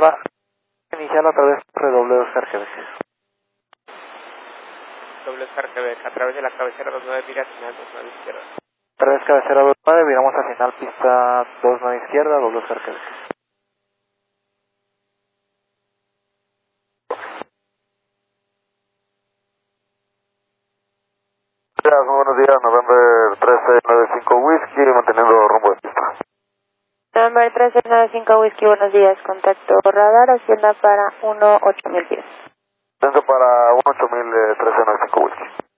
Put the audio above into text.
Ahora, inicial a través de redoble Oscar Quebec. Doble Oscar Quebec, a través de la cabecera 29, mira final 29 izquierda. Través cabecera 29, viramos a final pista 29 izquierda, doble Oscar Quebec. Buenos días, November 1395 Whisky, manteniendo rumbo de pista. November 1395 Whisky, buenos días, contacto radar, hacienda para 18000 pies. Dentro para 18000 1395 Whisky.